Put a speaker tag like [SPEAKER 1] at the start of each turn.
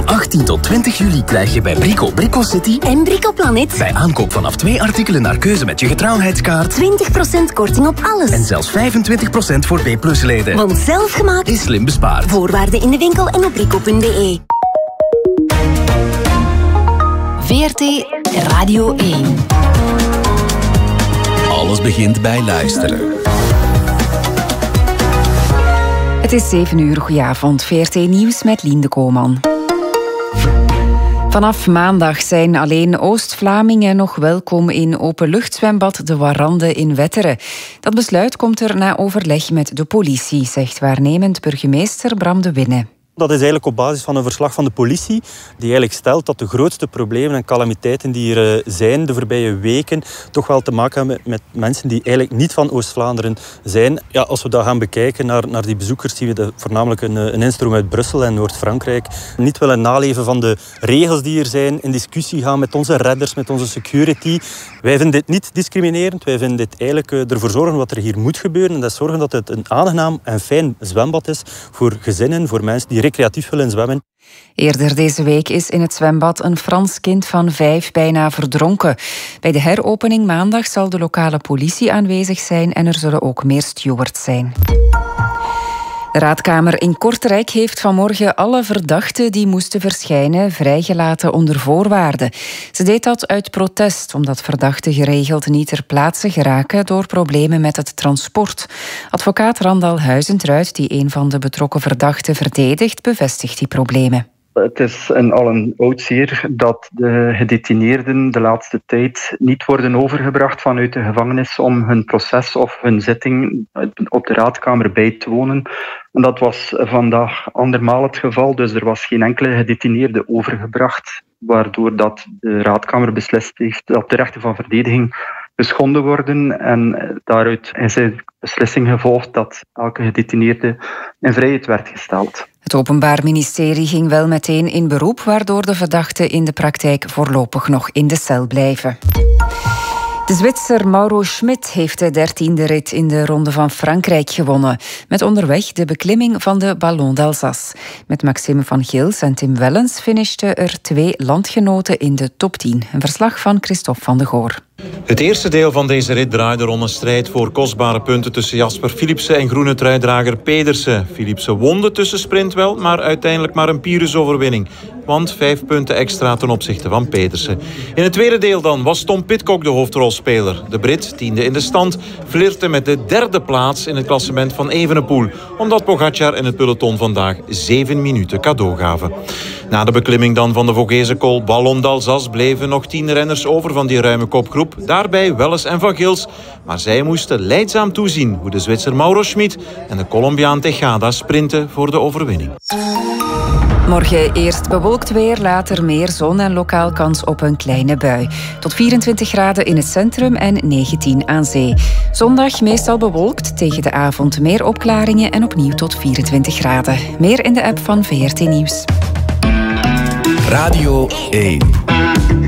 [SPEAKER 1] 18 tot 20 juli krijg je bij Brico City
[SPEAKER 2] en Brico Planet
[SPEAKER 1] bij aankoop vanaf 2 artikelen naar keuze met je getrouwheidskaart
[SPEAKER 2] 20% korting op alles.
[SPEAKER 1] En zelfs 25% voor B+-leden.
[SPEAKER 2] Want zelfgemaakt
[SPEAKER 1] is slim bespaard.
[SPEAKER 2] Voorwaarden in de winkel en op brico.be. VRT Radio 1.
[SPEAKER 1] Alles begint bij luisteren.
[SPEAKER 3] Het is 7 uur. Goedenavond. VRT Nieuws met Lien de Kooman. Vanaf maandag zijn alleen Oost-Vlamingen nog welkom in openluchtzwembad De Warande in Wetteren. Dat besluit komt er na overleg met de politie, zegt waarnemend burgemeester Bram de Winne.
[SPEAKER 4] Dat is eigenlijk op basis van een verslag van de politie die eigenlijk stelt dat de grootste problemen en calamiteiten die er zijn de voorbije weken toch wel te maken hebben met mensen die eigenlijk niet van Oost-Vlaanderen zijn. Ja, als we dat gaan bekijken naar die bezoekers zien we voornamelijk een instroom uit Brussel en Noord-Frankrijk. Niet willen naleven van de regels die er zijn, in discussie gaan met onze redders, met onze security. Wij vinden dit niet discriminerend. Wij vinden dit eigenlijk ervoor zorgen wat er hier moet gebeuren. En dat is zorgen dat het een aangenaam en fijn zwembad is voor gezinnen, voor mensen die recreatief willen zwemmen.
[SPEAKER 3] Eerder deze week is in het zwembad een Frans kind van 5 bijna verdronken. Bij de heropening maandag zal de lokale politie aanwezig zijn en er zullen ook meer stewards zijn. De Raadkamer in Kortrijk heeft vanmorgen alle verdachten die moesten verschijnen vrijgelaten onder voorwaarden. Ze deed dat uit protest, omdat verdachten geregeld niet ter plaatse geraken door problemen met het transport. Advocaat Randal Huizentruid, die een van de betrokken verdachten verdedigt, bevestigt die problemen.
[SPEAKER 5] Het is al een oud zeer dat de gedetineerden de laatste tijd niet worden overgebracht vanuit de gevangenis om hun proces of hun zitting op de Raadkamer bij te wonen. En dat was vandaag andermaal het geval, dus er was geen enkele gedetineerde overgebracht, waardoor dat de Raadkamer beslist heeft dat de rechten van verdediging geschonden worden. En daaruit is de beslissing gevolgd dat elke gedetineerde in vrijheid werd gesteld.
[SPEAKER 3] Het Openbaar Ministerie ging wel meteen in beroep, waardoor de verdachten in de praktijk voorlopig nog in de cel blijven. De Zwitser Mauro Schmid heeft de 13e rit in de Ronde van Frankrijk gewonnen. Met onderweg de beklimming van de Ballon d'Alsace. Met Maxime van Gils en Tim Wellens finishten er 2 landgenoten in de top 10. Een verslag van Christophe van de Goor.
[SPEAKER 6] Het eerste deel van deze rit draaide rond een strijd voor kostbare punten tussen Jasper Philipsen en groene truidrager Pedersen. Philipsen won de tussensprint wel, maar uiteindelijk maar een Pyrrhus-overwinning. Want 5 punten extra ten opzichte van Pedersen. In het tweede deel dan was Tom Pidcock de hoofdrolspeler. De Brit, 10e in de stand, flirte met de 3e plaats in het klassement van Evenepoel. Omdat Pogacar en het peloton vandaag 7 minuten cadeau gaven. Na de beklimming dan van de Vogese Col Ballon d'Alsace bleven nog 10 renners over van die ruime kopgroep. Daarbij Welles en Van Gils. Maar zij moesten lijdzaam toezien hoe de Zwitser Mauro Schmid en de Colombiaan Tejada sprinten voor de overwinning.
[SPEAKER 3] Morgen eerst bewolkt weer, later meer zon en lokaal kans op een kleine bui. Tot 24 graden in het centrum en 19 aan zee. Zondag meestal bewolkt, tegen de avond meer opklaringen en opnieuw tot 24 graden. Meer in de app van VRT Nieuws.
[SPEAKER 1] Radio 1.